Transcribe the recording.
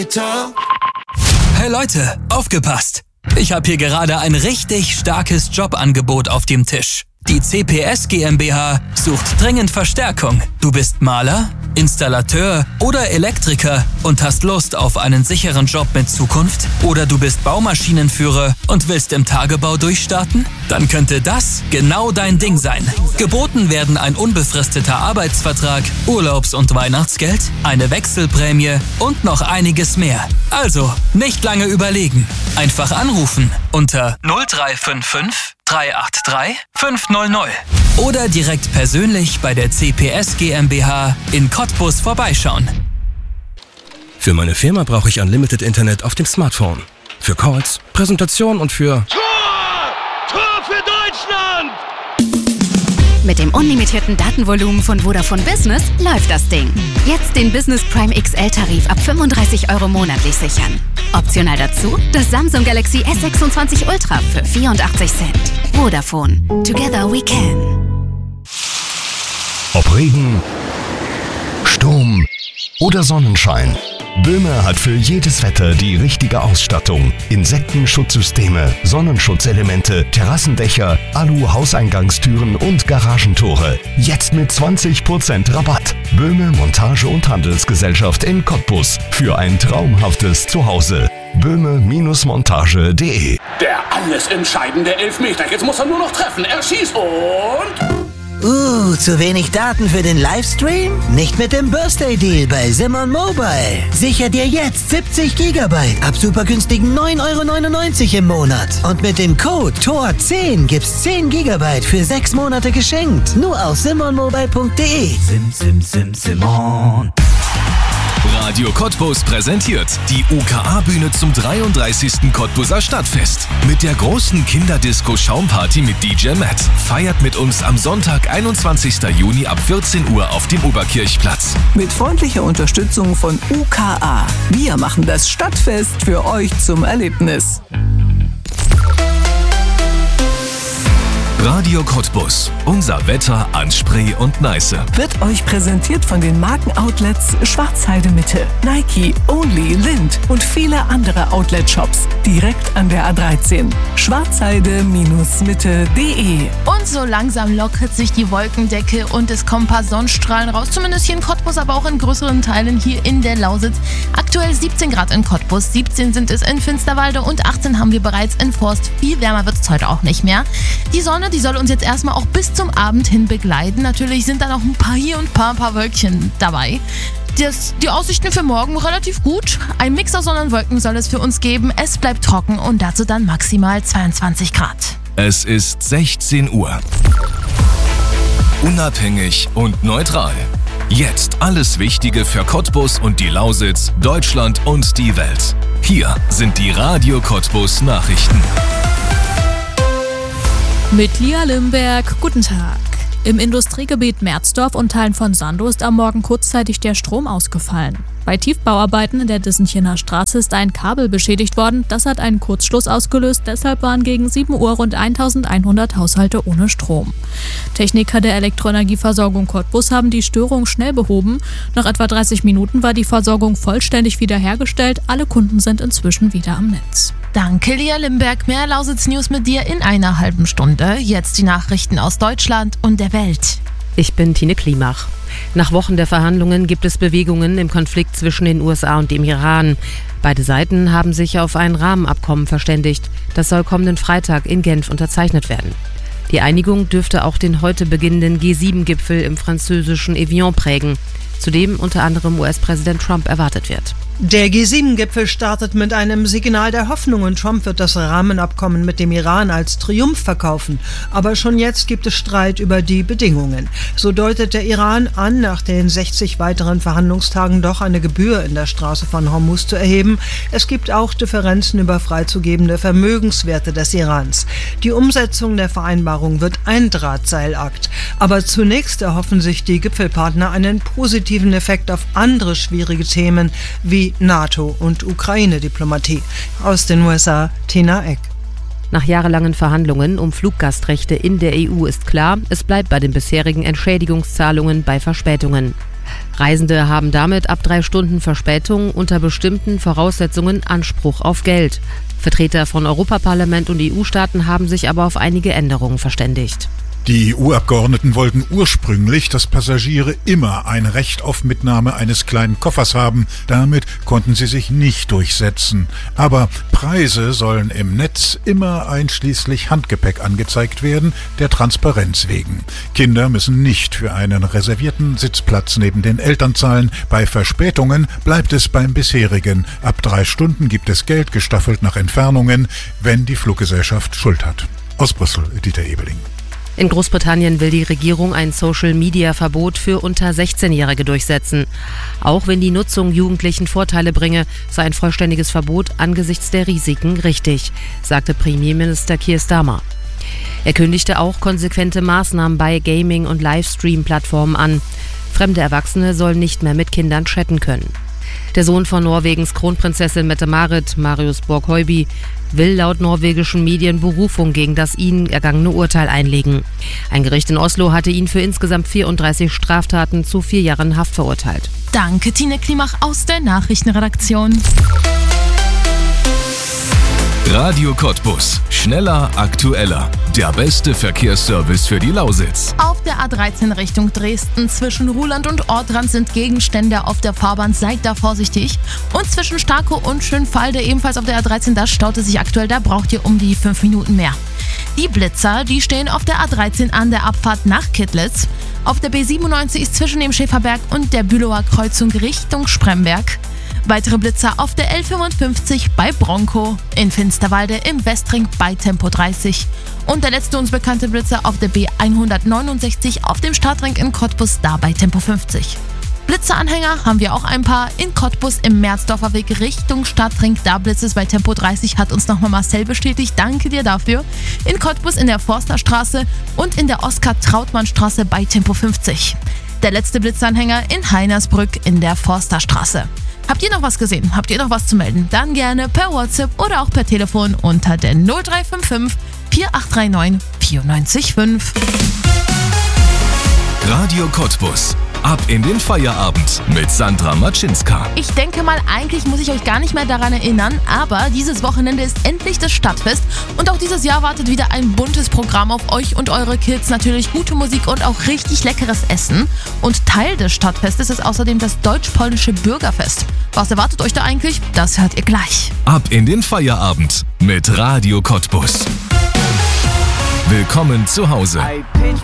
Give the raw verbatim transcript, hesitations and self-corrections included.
Hey Leute, aufgepasst! Ich habe hier gerade ein richtig starkes Jobangebot auf dem Tisch. Die C P S GmbH sucht dringend Verstärkung. Du bist Maler, Installateur oder Elektriker und hast Lust auf einen sicheren Job mit Zukunft? Oder du bist Baumaschinenführer und willst im Tagebau durchstarten? Dann könnte das genau dein Ding sein. Geboten werden ein unbefristeter Arbeitsvertrag, Urlaubs- und Weihnachtsgeld, eine Wechselprämie und noch einiges mehr. Also, nicht lange überlegen. Einfach anrufen unter null drei fünf fünf drei acht drei fünf null null oder direkt persönlich bei der C P S GmbH in Cottbus vorbeischauen. Für meine Firma brauche ich Unlimited Internet auf dem Smartphone. Für Calls, Präsentation und für... Tor! Tor für Deutschland! Mit dem unlimitierten Datenvolumen von Vodafone Business läuft das Ding. Jetzt den Business Prime X L-Tarif ab fünfunddreißig Euro monatlich sichern. Optional dazu das Samsung Galaxy S sechsundzwanzig Ultra für vierundachtzig Cent. Vodafone. Together we can. Ob Regen, Sturm oder Sonnenschein. Böhme hat für jedes Wetter die richtige Ausstattung. Insektenschutzsysteme, Sonnenschutzelemente, Terrassendächer, Alu-Hauseingangstüren und Garagentore. Jetzt mit zwanzig Prozent Rabatt. Böhme Montage- und Handelsgesellschaft in Cottbus. Für ein traumhaftes Zuhause. böhme Montage punkt de. Der alles entscheidende Elfmeter. Jetzt muss er nur noch treffen. Er schießt und... Uh, zu wenig Daten für den Livestream? Nicht mit dem Birthday Deal bei Simon Mobile. Sicher dir jetzt siebzig Gigabyte ab super günstigen neun Euro neunundneunzig im Monat. Und mit dem Code T O R zehn gibt's zehn Gigabyte für sechs Monate geschenkt. Nur auf simon mobile punkt de. Sim, sim, sim, Simon. Radio Cottbus präsentiert die U K A-Bühne zum dreiunddreißigsten Cottbuser Stadtfest. Mit der großen Kinderdisco-Schaumparty mit D J Matt. Feiert mit uns am Sonntag, einundzwanzigsten Juni ab vierzehn Uhr auf dem Oberkirchplatz. Mit freundlicher Unterstützung von U K A. Wir machen das Stadtfest für euch zum Erlebnis. Radio Cottbus. Unser Wetter an Spree und Neiße. Wird euch präsentiert von den Markenoutlets Schwarzheide Mitte, Nike, Only, Lind und viele andere Outlet-Shops direkt an der A dreizehn. schwarzheide Mitte punkt de. Und so langsam lockert sich die Wolkendecke und es kommen ein paar Sonnenstrahlen raus. Zumindest hier in Cottbus, aber auch in größeren Teilen hier in der Lausitz. Aktuell siebzehn Grad in Cottbus, siebzehn sind es in Finsterwalde und achtzehn haben wir bereits in Forst. Viel wärmer wird es heute auch nicht mehr. Die Sonne, die soll uns jetzt erstmal auch bis zum Abend hin begleiten. Natürlich sind da noch ein paar hier und ein paar, ein paar Wölkchen dabei. Das, die Aussichten für morgen relativ gut. Ein Mix aus Sonne und Wolken soll es für uns geben. Es bleibt trocken und dazu dann maximal zweiundzwanzig Grad. Es ist sechzehn Uhr. Unabhängig und neutral. Jetzt alles Wichtige für Cottbus und die Lausitz, Deutschland und die Welt. Hier sind die Radio Cottbus Nachrichten. Mit Lia Limberg, guten Tag. Im Industriegebiet Merzdorf und Teilen von Sandow ist am Morgen kurzzeitig der Strom ausgefallen. Bei Tiefbauarbeiten in der Dissenchener Straße ist ein Kabel beschädigt worden. Das hat einen Kurzschluss ausgelöst. Deshalb waren gegen sieben Uhr rund eintausendeinhundert Haushalte ohne Strom. Techniker der Elektroenergieversorgung Cottbus haben die Störung schnell behoben. Nach etwa dreißig Minuten war die Versorgung vollständig wiederhergestellt. Alle Kunden sind inzwischen wieder am Netz. Danke, Lia Limberg. Mehr Lausitz News mit dir in einer halben Stunde. Jetzt die Nachrichten aus Deutschland und der Welt. Ich bin Tine Klimach. Nach Wochen der Verhandlungen gibt es Bewegungen im Konflikt zwischen den U S A und dem Iran. Beide Seiten haben sich auf ein Rahmenabkommen verständigt. Das soll kommenden Freitag in Genf unterzeichnet werden. Die Einigung dürfte auch den heute beginnenden G sieben Gipfel im französischen Evian prägen, zu dem unter anderem U S-Präsident Trump erwartet wird. Der G sieben Gipfel startet mit einem Signal der Hoffnung und Trump wird das Rahmenabkommen mit dem Iran als Triumph verkaufen. Aber schon jetzt gibt es Streit über die Bedingungen. So deutet der Iran an, nach den sechzig weiteren Verhandlungstagen doch eine Gebühr in der Straße von Hormuz zu erheben. Es gibt auch Differenzen über freizugebende Vermögenswerte des Irans. Die Umsetzung der Vereinbarung wird ein Drahtseilakt. Aber zunächst erhoffen sich die Gipfelpartner einen positiven Effekt auf andere schwierige Themen wie NATO- und Ukraine-Diplomatie. Aus den U S A, Tina Eck. Nach jahrelangen Verhandlungen um Fluggastrechte in der E U ist klar, es bleibt bei den bisherigen Entschädigungszahlungen bei Verspätungen. Reisende haben damit ab drei Stunden Verspätung unter bestimmten Voraussetzungen Anspruch auf Geld. Vertreter von Europaparlament und E U-Staaten haben sich aber auf einige Änderungen verständigt. Die E U-Abgeordneten wollten ursprünglich, dass Passagiere immer ein Recht auf Mitnahme eines kleinen Koffers haben. Damit konnten sie sich nicht durchsetzen. Aber Preise sollen im Netz immer einschließlich Handgepäck angezeigt werden, der Transparenz wegen. Kinder müssen nicht für einen reservierten Sitzplatz neben den Eltern zahlen. Bei Verspätungen bleibt es beim bisherigen. Ab drei Stunden gibt es Geld gestaffelt nach Entfernungen, wenn die Fluggesellschaft Schuld hat. Aus Brüssel, Dieter Ebeling. In Großbritannien will die Regierung ein Social-Media-Verbot für unter sechzehnjährige durchsetzen. Auch wenn die Nutzung Jugendlichen Vorteile bringe, sei ein vollständiges Verbot angesichts der Risiken richtig, sagte Premierminister Keir Starmer. Er kündigte auch konsequente Maßnahmen bei Gaming- und Livestream-Plattformen an. Fremde Erwachsene sollen nicht mehr mit Kindern chatten können. Der Sohn von Norwegens Kronprinzessin Mette-Marit, Marius Borg-Høiby, will laut norwegischen Medien Berufung gegen das ihnen ergangene Urteil einlegen. Ein Gericht in Oslo hatte ihn für insgesamt vierunddreißig Straftaten zu vier Jahren Haft verurteilt. Danke, Tine Klimach aus der Nachrichtenredaktion. Radio Cottbus. Schneller, aktueller. Der beste Verkehrsservice für die Lausitz. Auf der A dreizehn Richtung Dresden zwischen Ruhland und Ortrand sind Gegenstände auf der Fahrbahn. Seid da vorsichtig. Und zwischen Starkow und Schönfalde ebenfalls auf der A dreizehn. Da staut es sich aktuell. Da braucht ihr um die fünf Minuten mehr. Die Blitzer, die stehen auf der A dreizehn an der Abfahrt nach Kittlitz. Auf der B siebenundneunzig ist zwischen dem Schäferberg und der Bülauer Kreuzung Richtung Spremberg. Weitere Blitzer auf der L fünfundfünfzig bei Bronkow, in Finsterwalde im Westring bei Tempo dreißig und der letzte uns bekannte Blitzer auf der B hundertneunundsechzig auf dem Startring in Cottbus, da bei Tempo fünfzig. Blitzeranhänger haben wir auch ein paar. In Cottbus im Merzdorfer Weg Richtung Stadtring, da blitzt es bei Tempo dreißig, hat uns nochmal Marcel bestätigt. Danke dir dafür. In Cottbus in der Forsterstraße und in der Oskar-Trautmann-Straße bei Tempo fünfzig. Der letzte Blitzanhänger in Heinersbrück in der Forsterstraße. Habt ihr noch was gesehen? Habt ihr noch was zu melden? Dann gerne per WhatsApp oder auch per Telefon unter der null drei fünf fünf vier acht drei neun vier neun fünf. Radio Cottbus. Ab in den Feierabend mit Sandra Matschinska. Ich denke mal, eigentlich muss ich euch gar nicht mehr daran erinnern, aber dieses Wochenende ist endlich das Stadtfest und auch dieses Jahr wartet wieder ein buntes Programm auf euch und eure Kids. Natürlich gute Musik und auch richtig leckeres Essen. Und Teil des Stadtfestes ist außerdem das deutsch-polnische Bürgerfest. Was erwartet euch da eigentlich? Das hört ihr gleich. Ab in den Feierabend mit Radio Cottbus. Willkommen zu Hause.